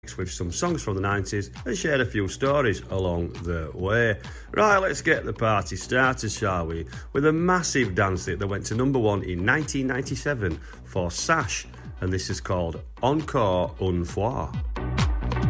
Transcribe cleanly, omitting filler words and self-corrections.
with some songs from the 90s and shared a few stories along the way. Right, let's get the party started, shall we? With a massive dance hit that went to number 1 in 1997 for Sash, and this is called Encore une fois.